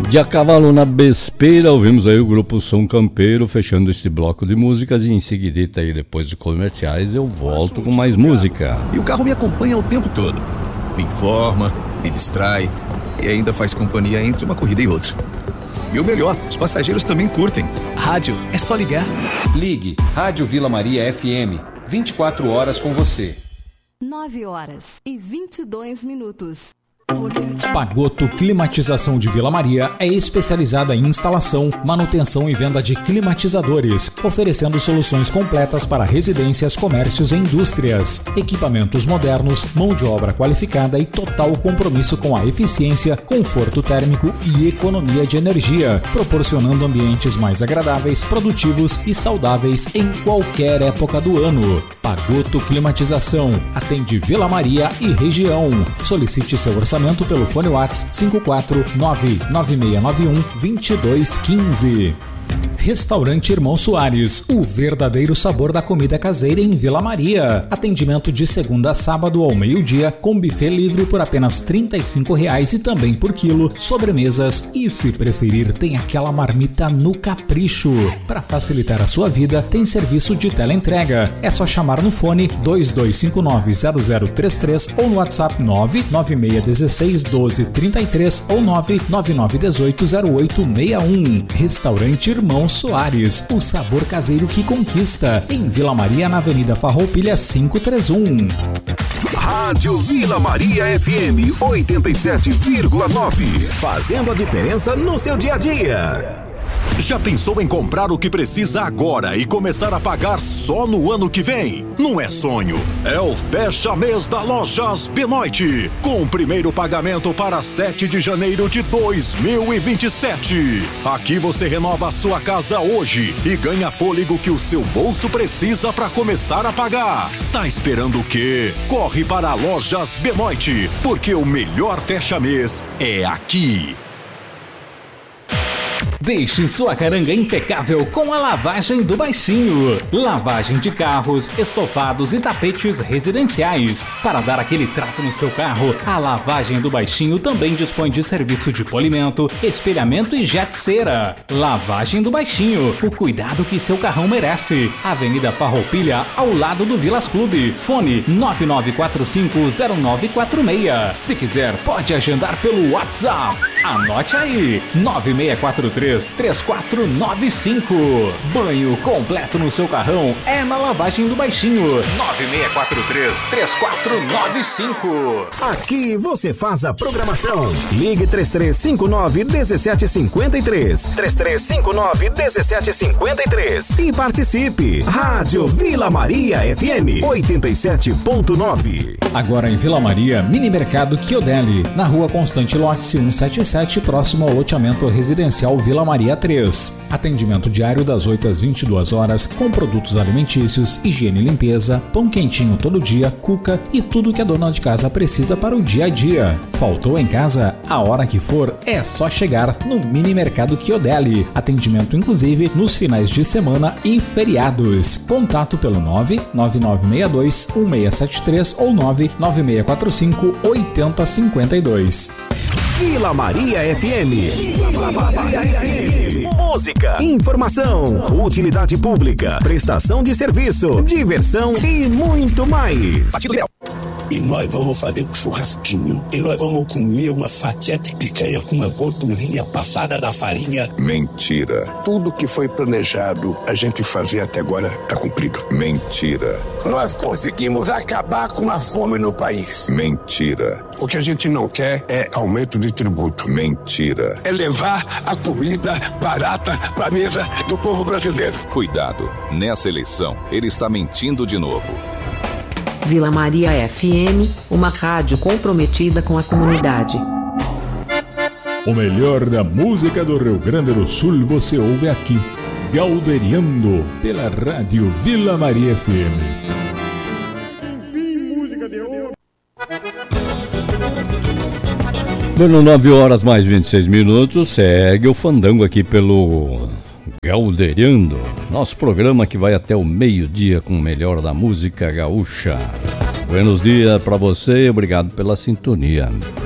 De a cavalo na bespeira, ouvimos aí o grupo Som Campeiro fechando este bloco de músicas e em seguida aí depois de comerciais eu volto com mais música. E o carro me acompanha o tempo todo, me informa, me distrai e ainda faz companhia entre uma corrida e outra. E o melhor, os passageiros também curtem. Rádio, é só ligar. Ligue Rádio Vila Maria FM, 24 horas com você. 9h22. Pagotto Climatização de Vila Maria é especializada em instalação, manutenção e venda de climatizadores, oferecendo soluções completas para residências, comércios e indústrias. Equipamentos modernos, mão de obra qualificada e total compromisso com a eficiência, conforto térmico e economia de energia, proporcionando ambientes mais agradáveis, produtivos e saudáveis em qualquer época do ano. Pagotto Climatização atende Vila Maria e região. Solicite seu orçamento pelo fone WhatsApp 549-9691-2215. Restaurante Irmão Soares, o verdadeiro sabor da comida caseira em Vila Maria. Atendimento de segunda a sábado ao meio-dia, com buffet livre por apenas R$ 35,00 e também por quilo, sobremesas e, se preferir, tem aquela marmita no capricho. Para facilitar a sua vida, tem serviço de teleentrega. É só chamar no fone 2259-0033 ou no WhatsApp 99616-1233 ou 99918-0861. Restaurante Irmão Soares, o sabor caseiro que conquista, em Vila Maria, na Avenida Farroupilha 531. Rádio Vila Maria FM 87,9, fazendo a diferença no seu dia a dia. Já pensou em comprar o que precisa agora e começar a pagar só no ano que vem? Não é sonho, é o fecha-mês da Lojas Benoit, com o primeiro pagamento para 7 de janeiro de 2027. Aqui você renova a sua casa hoje e ganha fôlego que o seu bolso precisa para começar a pagar. Tá esperando o quê? Corre para a Lojas Benoit, porque o melhor fecha-mês é aqui. Deixe sua caranga impecável com a lavagem do Baixinho. Lavagem de carros, estofados e tapetes residenciais. Para dar aquele trato no seu carro, a Lavagem do Baixinho também dispõe de serviço de polimento, espelhamento e jet cera. Lavagem do Baixinho, o cuidado que seu carrão merece. Avenida Farroupilha, ao lado do Vilas Clube. Fone 99450946. Se quiser, pode agendar pelo WhatsApp. Anote aí, 9643-3495. Banho completo no seu carrão é na Lavagem do Baixinho. 9643-3495. Aqui você faz a programação. Ligue 3359-1753. 3359-1753. E participe. Rádio Vila Maria FM 87,9. Agora em Vila Maria, Mini Mercado Chiodelli, na Rua Constante Lotz 177, próximo ao loteamento residencial Vila Maria 3. Atendimento diário das 8 às 22 horas, com produtos alimentícios, higiene e limpeza, pão quentinho todo dia, cuca e tudo que a dona de casa precisa para o dia a dia. Faltou em casa? A hora que for, é só chegar no Mini Mercado Chiodelli. Atendimento inclusive nos finais de semana e feriados. Contato pelo 99962-1673 ou 99645-8052. Vila Maria FM. Vila Maria FM. Música, informação, utilidade pública, prestação de serviço, diversão e muito mais. E nós vamos fazer um churrasquinho. E nós vamos comer uma fatia de picanha com uma gordurinha passada da farinha. Mentira. Tudo que foi planejado a gente fazer até agora está cumprido. Mentira. Nós conseguimos acabar com a fome no país. Mentira. O que a gente não quer é aumento de tributo. Mentira. É levar a comida barata para a mesa do povo brasileiro. Cuidado. Nessa eleição, ele está mentindo de novo. Vila Maria FM, uma rádio comprometida com a comunidade. O melhor da música do Rio Grande do Sul você ouve aqui, Galderiando, pela rádio Vila Maria FM. Bueno, 9 horas mais 26 minutos, segue o fandango aqui pelo Galderiando, nosso programa que vai até o meio-dia com o melhor da música gaúcha. Buenos dias para você e obrigado pela sintonia.